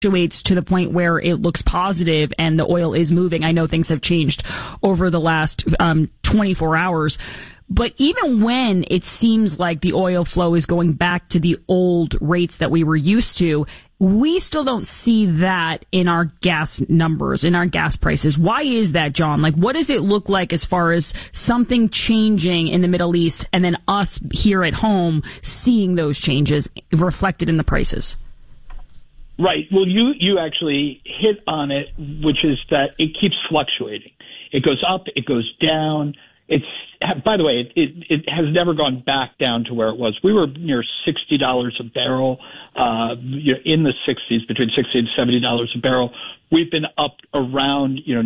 fluctuates to the point where it looks positive and the oil is moving. I know things have changed over the last 24 hours. But even when it seems like the oil flow is going back to the old rates that we were used to, we still don't see that in our gas numbers, in our gas prices. Why is that, John? Like, what does it look like as far as something changing in the Middle East and then us here at home seeing those changes reflected in the prices? Right. Well, you actually hit on it, which is that it keeps fluctuating. It goes up, it goes down. By the way, it has never gone back down to where it was. We were near $60 a barrel, in the 60s, between $60 and $70 a barrel. We've been up around, between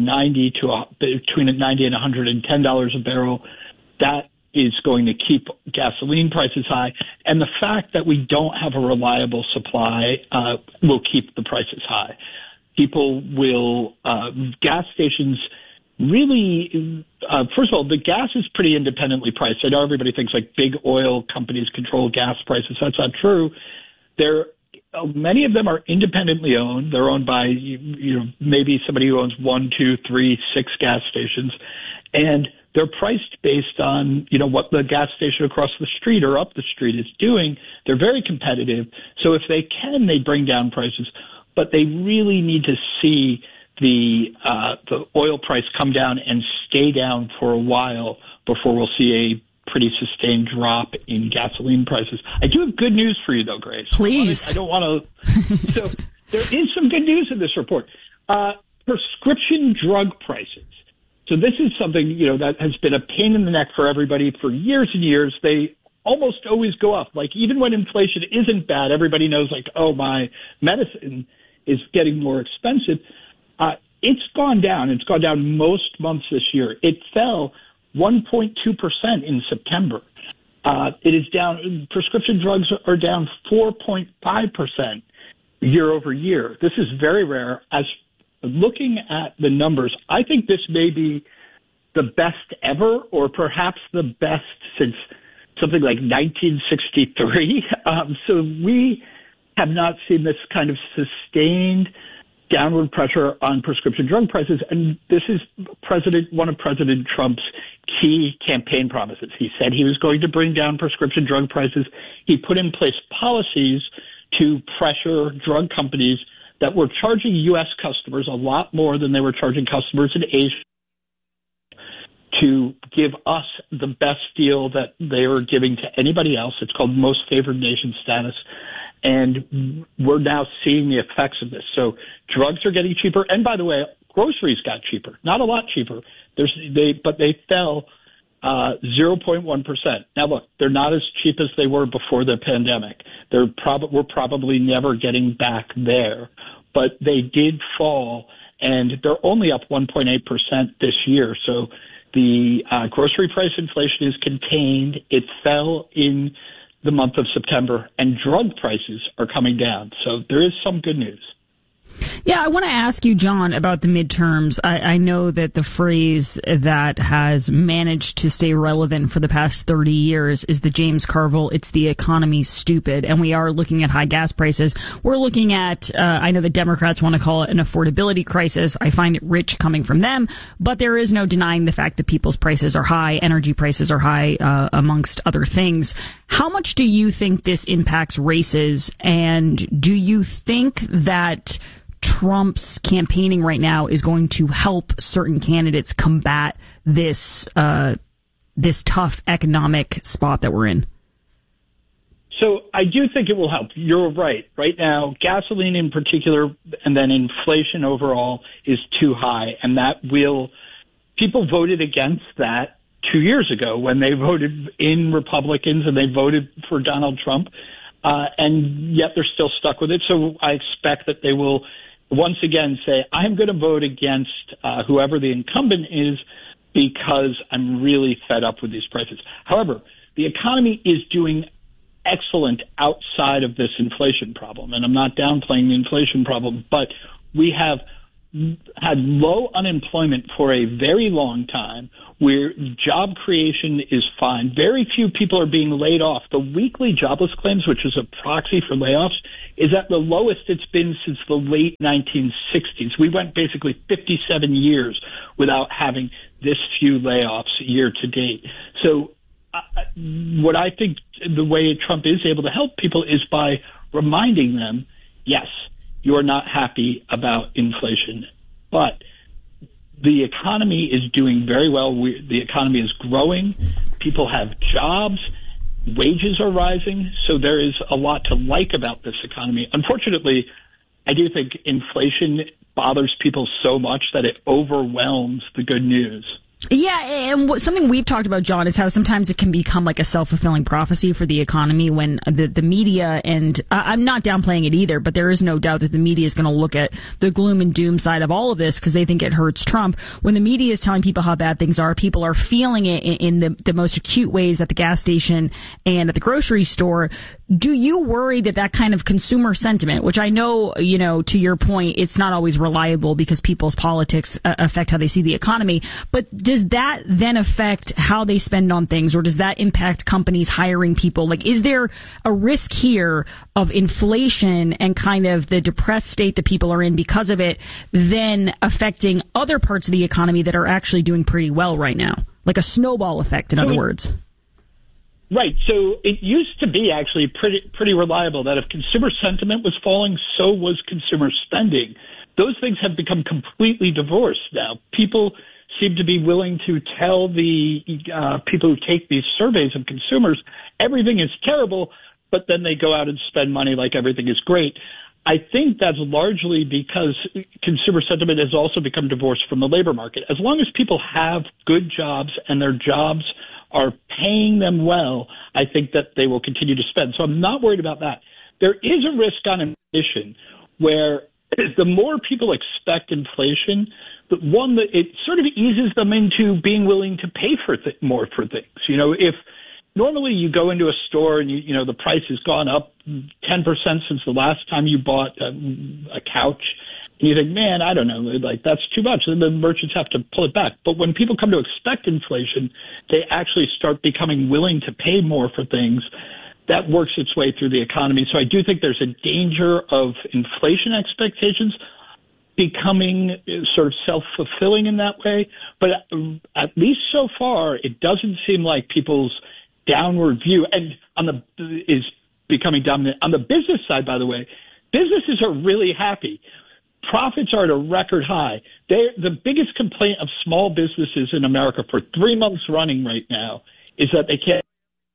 $90 and $110 a barrel. That is going to keep gasoline prices high. And the fact that we don't have a reliable supply will keep the prices high. People will, gas stations really, first of all, the gas is pretty independently priced. I know everybody thinks like big oil companies control gas prices. That's not true. Many of them are independently owned. They're owned by, maybe somebody who owns 1, 2, 3, 6 gas stations. And they're priced based on, what the gas station across the street or up the street is doing. They're very competitive. So if they can, they bring down prices. But they really need to see the oil price come down and stay down for a while before we'll see a pretty sustained drop in gasoline prices. I do have good news for you, though, Grace. Please. I don't want to. So there is some good news in this report. Prescription drug prices. So this is something, that has been a pain in the neck for everybody for years and years. They almost always go up. Like, even when inflation isn't bad, everybody knows, like, oh, my medicine is getting more expensive. It's gone down. It's gone down most months this year. It fell 1.2% in September. It is down. Prescription drugs are down 4.5% year over year. This is very rare. As looking at the numbers, I think this may be the best ever, or perhaps the best since something like 1963. So we have not seen this kind of sustained downward pressure on prescription drug prices. And this is one of President Trump's key campaign promises. He said he was going to bring down prescription drug prices. He put in place policies to pressure drug companies that were charging U.S. customers a lot more than they were charging customers in Asia to give us the best deal that they were giving to anybody else. It's called most favored nation status. And we're now seeing the effects of this. So drugs are getting cheaper. And by the way, groceries got cheaper. Not a lot cheaper. But they fell 0.1%. Now, look, they're not as cheap as they were before the pandemic. We're probably never getting back there. But they did fall, and they're only up 1.8% this year. So the grocery price inflation is contained. It fell in the month of September, and drug prices are coming down. So there is some good news. Yeah, I want to ask you, John, about the midterms. I know that the phrase that has managed to stay relevant for the past 30 years is the James Carville, it's the economy stupid. And we are looking at high gas prices. We're looking at, I know the Democrats want to call it an affordability crisis. I find it rich coming from them. But there is no denying the fact that people's prices are high, energy prices are high, amongst other things. How much do you think this impacts races? And do you think that Trump's campaigning right now is going to help certain candidates combat this tough economic spot that we're in? So I do think it will help. You're right. Right now, gasoline in particular, and then inflation overall is too high, and people voted against that 2 years ago when they voted in Republicans and they voted for Donald Trump, and yet they're still stuck with it. So I expect that they will once again say, I'm going to vote against whoever the incumbent is because I'm really fed up with these prices. However, the economy is doing excellent outside of this inflation problem, and I'm not downplaying the inflation problem, but we have had low unemployment for a very long time, where job creation is fine. Very few people are being laid off. The weekly jobless claims, which is a proxy for layoffs, is at the lowest it's been since the late 1960s. We went basically 57 years without having this few layoffs year to date. So what I think the way Trump is able to help people is by reminding them, yes, you're not happy about inflation, but the economy is doing very well. The economy is growing. People have jobs. Wages are rising. So there is a lot to like about this economy. Unfortunately, I do think inflation bothers people so much that it overwhelms the good news. Yeah, and something we've talked about, John, is how sometimes it can become like a self-fulfilling prophecy for the economy when the media, and I'm not downplaying it either, but there is no doubt that the media is going to look at the gloom and doom side of all of this because they think it hurts Trump. When the media is telling people how bad things are, people are feeling it in the most acute ways at the gas station and at the grocery store. Do you worry that kind of consumer sentiment, which I know, to your point, it's not always reliable because people's politics affect how they see the economy, but does that then affect how they spend on things, or does that impact companies hiring people? Like, is there a risk here of inflation and kind of the depressed state that people are in because of it then affecting other parts of the economy that are actually doing pretty well right now? Like a snowball effect, in other words. Right. So it used to be actually pretty reliable that if consumer sentiment was falling, so was consumer spending. Those things have become completely divorced now. People seem to be willing to tell the people who take these surveys of consumers everything is terrible, but then they go out and spend money like everything is great. I think that's largely because consumer sentiment has also become divorced from the labor market. As long as people have good jobs and their jobs are paying them well, I think that they will continue to spend. So I'm not worried about that. There is a risk on inflation where the more people expect inflation, the one that it sort of eases them into being willing to pay for more for things. If normally you go into a store and the price has gone up 10% since the last time you bought a couch, and you think, man, I don't know, like that's too much. And the merchants have to pull it back. But when people come to expect inflation, they actually start becoming willing to pay more for things. That works its way through the economy. So I do think there's a danger of inflation expectations becoming sort of self-fulfilling in that way. But at least so far, it doesn't seem like people's downward view is becoming dominant. On the business side, by the way, businesses are really happy. Profits are at a record high. The biggest complaint of small businesses in America for 3 months running right now is that they can't.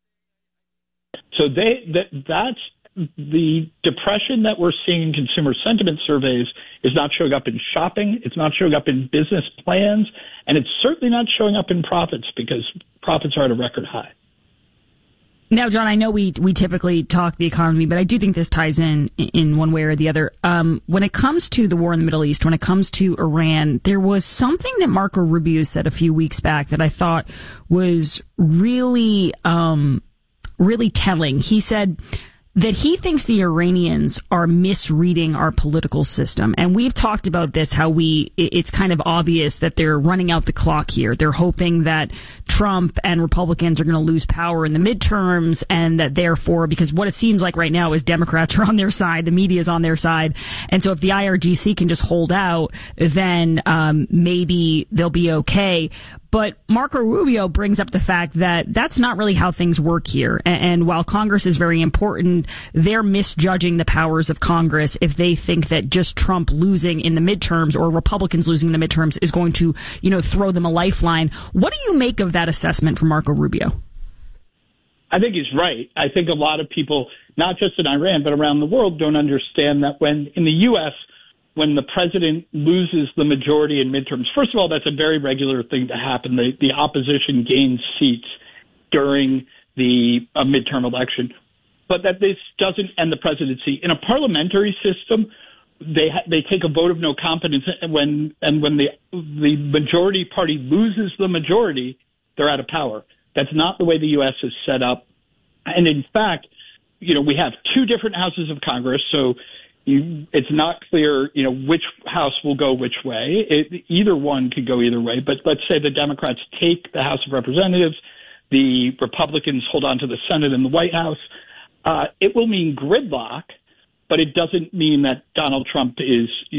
So that's the depression that we're seeing in consumer sentiment surveys is not showing up in shopping. It's not showing up in business plans. And it's certainly not showing up in profits because profits are at a record high. Now, John, I know we typically talk the economy, but I do think this ties in one way or the other. When it comes to the war in the Middle East, when it comes to Iran, there was something that Marco Rubio said a few weeks back that I thought was really, really telling. He said that he thinks the Iranians are misreading our political system. And we've talked about this, how it's kind of obvious that they're running out the clock here. They're hoping that Trump and Republicans are going to lose power in the midterms, and that therefore, because what it seems like right now is Democrats are on their side, the media is on their side. And so if the IRGC can just hold out, then maybe they'll be okay. But Marco Rubio brings up the fact that that's not really how things work here. And while Congress is very important, they're misjudging the powers of Congress if they think that just Trump losing in the midterms or Republicans losing in the midterms is going to, throw them a lifeline. What do you make of that assessment from Marco Rubio? I think he's right. I think a lot of people, not just in Iran, but around the world, don't understand that when in the U.S., when the president loses the majority in midterms, first of all, that's a very regular thing to happen. The opposition gains seats during the midterm election, but that this doesn't end the presidency. In a parliamentary system, they take a vote of no confidence, and when the majority party loses the majority, they're out of power. That's not the way the U.S. is set up. And in fact, we have two different houses of Congress, so It's not clear, which house will go which way. Either one could go either way. But let's say the Democrats take the House of Representatives, the Republicans hold on to the Senate and the White House. It will mean gridlock, but it doesn't mean that Donald Trump is